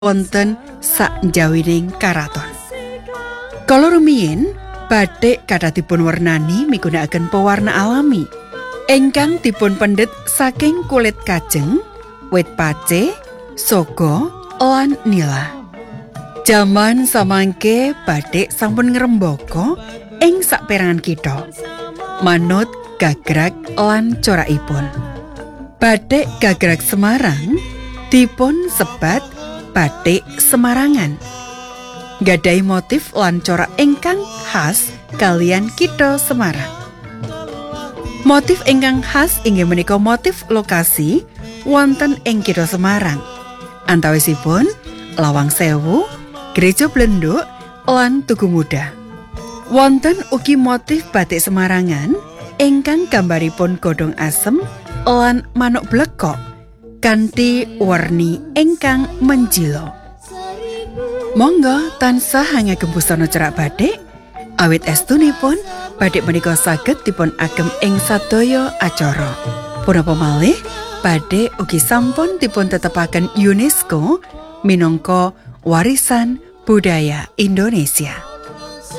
wonten sakjawining karaton. Kala rumiyin bathik kathah dipun wernani migunakaken pewarna alami ingkang dipun pendhet saking kulit kajeng, wit pace, soga, lan nila. Jaman samangke bathik sampun ngrembaka ing saperangan kitha manut gagrag lan corakipun. Bathik gagrag Semarang dipun sebat bathik Semarangan. Gadhahi motif lan corak ingkang khas kalian kitha Semarang. Motif ingkang khas inggih menika motif lokasi wonten ing kitha Semarang. Antawisipun Lawang Sewu, Gereja Blenduk, lan Tugu Muda. Wonten ugi motif batik Semarangan ingkang gambaripun godhong asem lan manuk blekok kanthi warni ingkang menjilo. Monggo tansah ngagem busana cerak batik, awit estunipun batik menika saged dipun agem ing sadaya acara. Punapa malih batik ugi sampun dipun tetepaken UNESCO minangka warisan budaya Indonesia.